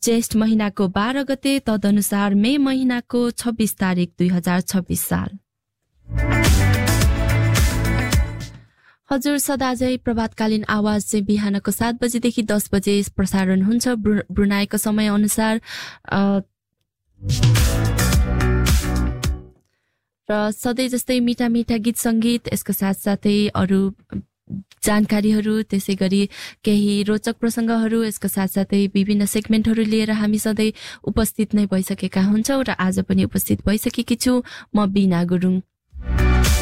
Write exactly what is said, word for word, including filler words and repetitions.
ज्येष्ठ महिनाको बाह्र गते तदनुसार मे महिनाको छब्बीस तारिक दुई हजार छब्बीस साल। हजुर सदाझै प्रभातकालीन आवाज चाहिँ बिहानको सात बजेदेखि दस बजे प्रसारण हुन्छ ब्रुनाईको समय अनुसार। र सधैँ जस्तै मिठा मिठा गीत सङ्गीत यसको साथसाथै अरू जानकारीहरू त्यसै गरी केही रोचक प्रसङ्गहरू यसको साथसाथै विभिन्न सेगमेन्टहरू लिएर हामी सधैँ उपस्थित नै भइसकेका हुन्छौँ र आज पनि उपस्थित भइसकेकी छु म बिना गुरुङ।